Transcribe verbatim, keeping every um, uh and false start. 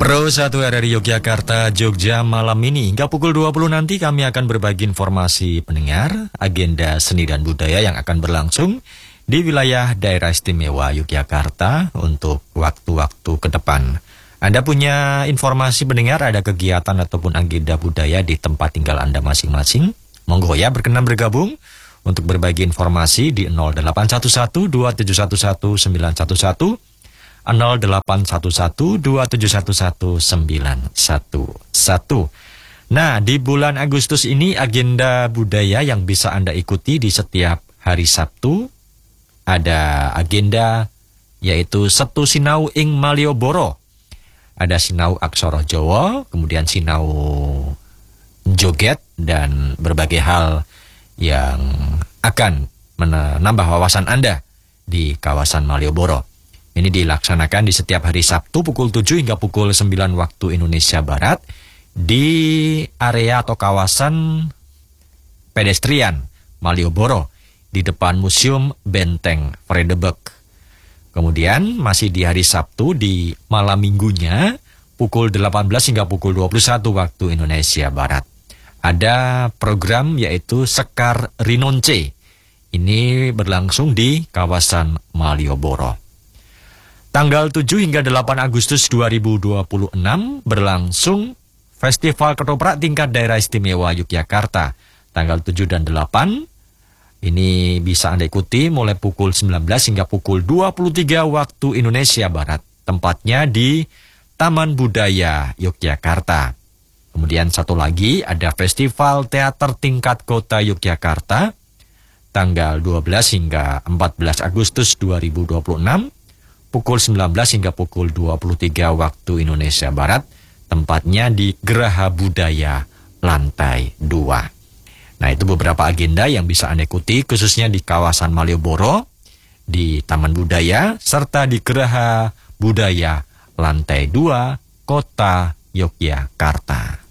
Pro satu R R I Yogyakarta, Jogja malam ini hingga pukul dua puluh nanti kami akan berbagi informasi pendengar, agenda seni dan budaya yang akan berlangsung di wilayah Daerah Istimewa Yogyakarta untuk waktu-waktu ke depan. Anda punya informasi pendengar, ada kegiatan ataupun agenda budaya di tempat tinggal Anda masing-masing? Monggo ya berkenan bergabung untuk berbagi informasi di nol delapan satu satu dua tujuh satu satu sembilan satu satu, nol delapan satu satu dua tujuh satu satu sembilan satu satu. Nah, di bulan Agustus ini agenda budaya yang bisa Anda ikuti di setiap hari Sabtu ada agenda yaitu Setu Sinau ing Malioboro. Ada sinau aksara Jawa, kemudian sinau joget dan berbagai hal yang akan menambah wawasan Anda di kawasan Malioboro. Ini dilaksanakan di setiap hari Sabtu pukul tujuh hingga pukul sembilan waktu Indonesia Barat di area atau kawasan pedestrian Malioboro di depan Museum Benteng Vredenburg. Kemudian masih di hari Sabtu di malam minggunya pukul delapan belas hingga pukul dua puluh satu waktu Indonesia Barat. Ada program yaitu Sekar Rinonce. Ini berlangsung di kawasan Malioboro. Tanggal tujuh hingga delapan Agustus dua ribu dua puluh enam berlangsung Festival Ketoprak tingkat Daerah Istimewa Yogyakarta. Tanggal tujuh dan delapan ini bisa Anda ikuti mulai pukul sembilan belas hingga pukul dua puluh tiga waktu Indonesia Barat. Tempatnya di Taman Budaya Yogyakarta. Kemudian satu lagi ada Festival Teater Tingkat Kota Yogyakarta. Tanggal dua belas hingga empat belas Agustus dua ribu dua puluh enam. Pukul sembilan belas hingga pukul dua puluh tiga waktu Indonesia Barat. Tempatnya di Geraha Budaya Lantai dua. Nah, itu beberapa agenda yang bisa Anda ikuti khususnya di kawasan Malioboro, di Taman Budaya, serta di Geraha Budaya Lantai dua, Kota Yogyakarta.